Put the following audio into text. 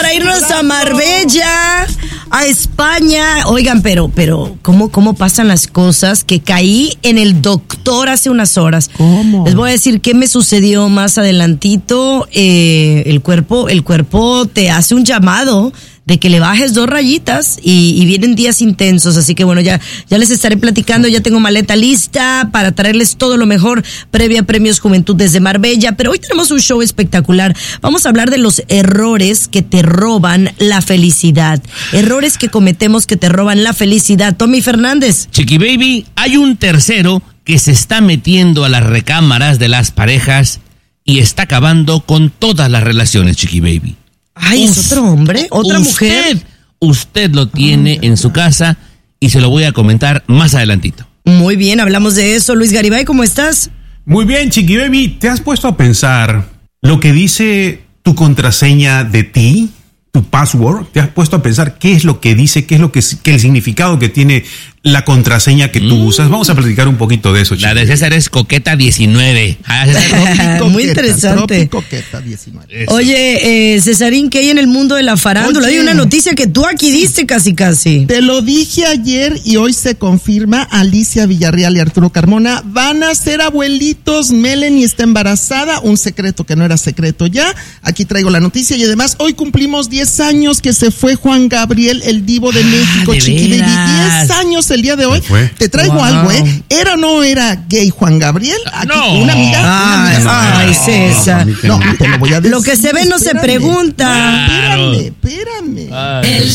para irnos a Marbella, a España. Oigan, pero ¿cómo pasan las cosas? Que caí en el doctor hace unas horas. ¿Cómo? Les voy a decir qué me sucedió más adelantito. El cuerpo te hace un llamado de que le bajes 2 rayitas y vienen días intensos, así que bueno, ya les estaré platicando. Ya tengo maleta lista para traerles todo lo mejor previa a Premios Juventud desde Marbella, pero hoy tenemos un show espectacular. Vamos a hablar de los errores que te roban la felicidad, errores que cometemos que te roban la felicidad. Tommy Fernández. Chiqui Baby, hay un tercero que se está metiendo a las recámaras de las parejas y está acabando con todas las relaciones, Chiqui Baby. Ay, ¿es otro hombre? ¿Otra mujer? Usted lo tiene en su casa y se lo voy a comentar más adelantito. Muy bien, hablamos de eso. Luis Garibay, ¿cómo estás? Muy bien, Chiqui Baby. ¿Te has puesto a pensar lo que dice tu contraseña de ti? Tu password. ¿Te has puesto a pensar qué es lo que dice, qué el significado que tiene la contraseña que tú usas? Vamos a platicar un poquito de eso, Chiqui. La de César es Coqueta 19. Muy interesante. Coqueta 19. Eso. Oye, Cesarín, ¿qué hay en el mundo de la farándula? Oye. Hay una noticia que tú aquí diste casi. Te lo dije ayer y hoy se confirma. Alicia Villarreal y Arturo Carmona van a ser abuelitos. Melanie está embarazada, un secreto que no era secreto ya. Aquí traigo la noticia y además hoy cumplimos 10 años que se fue Juan Gabriel, el divo de México, ¿de Chiqui Baby. veras? 10 años el día de hoy. Se fue. Te traigo algo, ¿Era o no era gay Juan Gabriel? Aquí, No. Una amiga. Ay, César. No, te lo voy a decir. Lo que se ve no se Espérame. pregunta. Claro. Espérame. Ay.